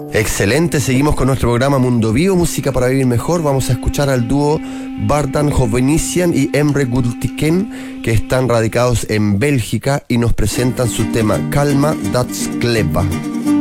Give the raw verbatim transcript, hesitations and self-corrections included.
Excelente, seguimos con nuestro programa Mundo Vivo, música para vivir mejor. Vamos a escuchar al dúo Vardan Hovhannissian y Emre Gultiken, que están radicados en Bélgica y nos presentan su tema Calma, that's Cleva.